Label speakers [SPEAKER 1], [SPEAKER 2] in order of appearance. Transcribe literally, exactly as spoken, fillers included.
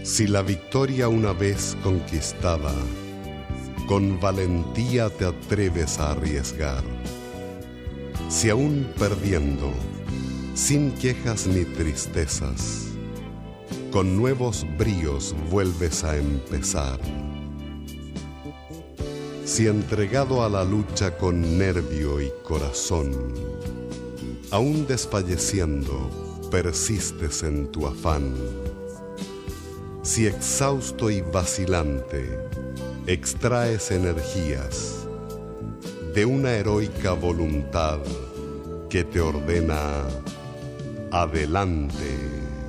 [SPEAKER 1] Si la victoria una vez conquistada, con valentía te atreves a arriesgar. Si aún perdiendo, sin quejas ni tristezas, con nuevos bríos vuelves a empezar. Si entregado a la lucha con nervio y corazón, aún desfalleciendo, persistes en tu afán. Si exhausto y vacilante, extraes energías de una heroica voluntad que te ordena adelante.